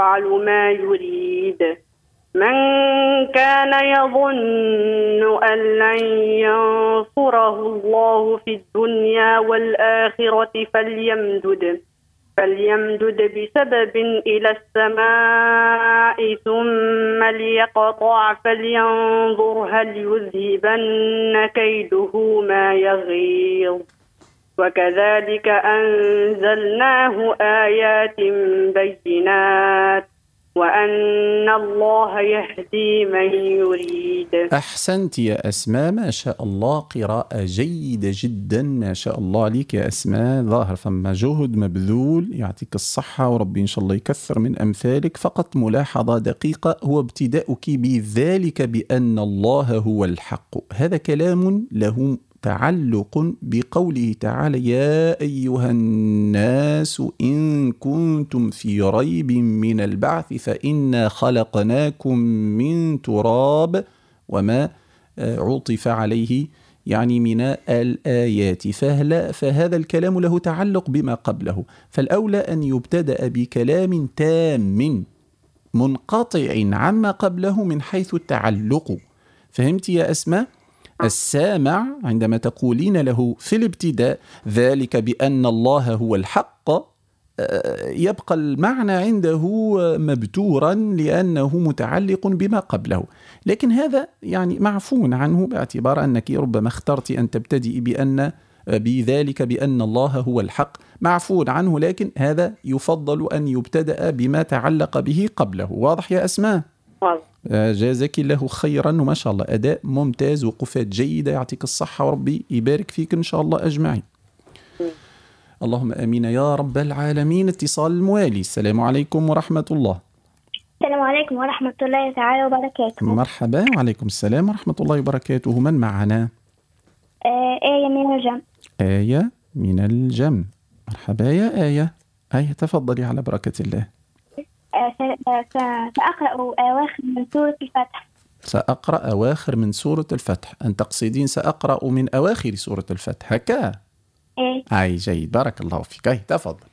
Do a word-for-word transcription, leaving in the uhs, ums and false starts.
يفعل ما يريد. من كان يظن أن لن ينصره الله في الدنيا والآخرة فليمدد فليمدد بسبب إلى السماء ثم ليقطع فلينظر هل يذهبن كيده ما يغيظ. وكذلك أنزلناه آيات بينات وأن الله يهدي من يريد. أحسنت يا أسماء، ما شاء الله، قراءة جيدة جدا، ما شاء الله عليك يا أسماء. ظاهر فما جهد مبذول، يعطيك الصحة وربي إن شاء الله يكثر من أمثالك. فقط ملاحظة دقيقة، هو ابتداؤك بذلك بأن الله هو الحق، هذا كلام له تعلق بقوله تعالى: يا أيها الناس إن كنتم في ريب من البعث فإنا خلقناكم من تراب، وما عطف عليه يعني من الآيات، فهل فهذا الكلام له تعلق بما قبله، فالأولى أن يبتدأ بكلام تام منقطع عما قبله من حيث التعلق. فهمت يا أسماء؟ السامع عندما تقولين له في الابتداء ذلك بأن الله هو الحق، يبقى المعنى عنده مبتورا لأنه متعلق بما قبله، لكن هذا يعني معفو عنه باعتبار أنك ربما اخترت أن تبتدئ بأن بذلك بأن الله هو الحق، معفو عنه، لكن هذا يفضل أن يبتدأ بما تعلق به قبله. واضح يا أسماء؟ واضح. جازك الله خيرا، وما شاء الله أداء ممتاز وقفات جيدة، يعطيك الصحة وربي يبارك فيك إن شاء الله أجمعين. اللهم آمين يا رب العالمين. اتصال الموالي. السلام عليكم ورحمة الله. السلام عليكم ورحمة الله تعالى وبركاته. مرحبا. وعليكم السلام ورحمة الله وبركاته. من معنا؟ آه آية من الجم. آية من الجم. مرحبا يا آية. آية تفضلي على بركة الله. سأقرأ أواخر من سورة الفتح. سأقرأ أواخر من سورة الفتح. أن تقصدين سأقرأ من أواخر سورة الفتح هكا؟ إيه. أي جيد، بارك الله فيك. أي تفضل.